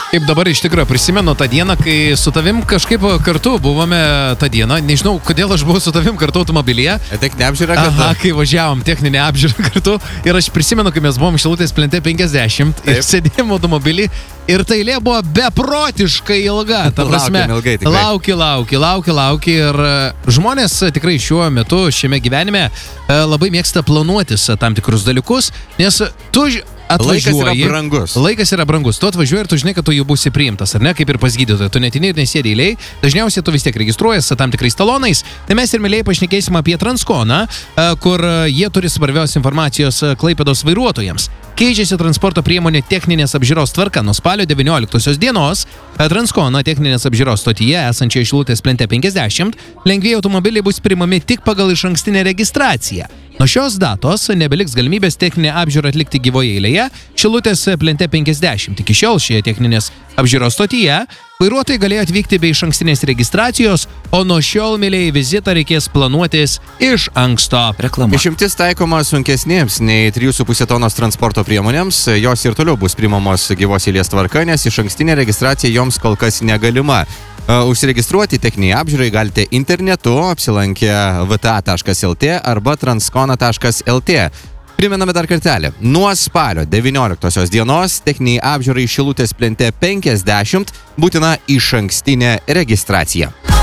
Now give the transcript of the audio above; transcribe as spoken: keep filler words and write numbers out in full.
Kaip dabar iš tikrųjų prisimenu tą dieną, kai su tavim kažkaip kartu buvome tą dieną. Nežinau, kodėl aš buvau su tavim kartu automobilyje. Techninė apžiūra kartu. Aha, kai važiavom techninę apžiūrą kartu. Ir aš prisimenu, kai mes buvom Šilutės plente penkiasdešimt ir sėdėjom automobilį. Ir ta eilė buvo beprotiškai ilga. Ta prasme, ilgai, lauki, lauki, lauki, lauki. Ir žmonės tikrai šiuo metu, šiame gyvenime labai mėgsta planuotis tam tikrus dalykus, nes tu atvažiuoji. Laikas yra brangus. Laikas yra brangus. Tu atvažiuoji ir tu žinai, kad tu jau būsi priimtas, ar ne, kaip ir pas gydytoją. Tu netini ir nesėdi eiliai. Dažniausiai tu vis tiek registruojies tam tikrais talonais. Tai mes ir mėliai pašnekėsim apie Transkoną, kur jie turi svarbios informacijos Klaipėdos vairuotojams. Keičiasi transporto priemonė techninės apžiūros tvarka nuo spalio devynioliktosios dienos. Transkona techninės apžiūros stotyje, esančioje Šilutės plente penkiasdešimt, lengvieji automobiliai bus priimami tik pagal išankstinę registraciją. Nuo šios datos nebeliks galimybės techninę apžiūrą atlikti gyvoje eilėje Šilutės plente penkiasdešimt. Iki šiol šioje techninės apžiūros stotyje vairuotojai galėjo atvykti be išankstinės registracijos, o nuo šiol, mėlyje, vizitą reikės planuotis iš anksto. Reklama. Išimtis taikoma sunkesnėms nei trijų su puse tonos transporto priemonėms. Jos ir toliau bus priimamos gyvos eilės tvarka, nes išankstinė registracija joms kol kas negalima. Užsiregistruoti techninį apžiūrai galite internetu, apsilankę v t a taškas l t arba transkona taškas l t. Primename dar kartelį. Nuo spalio devynioliktosios dienos techniniai apžiūrai Šilutės plente penkiasdešimt būtina išankstinė registracija.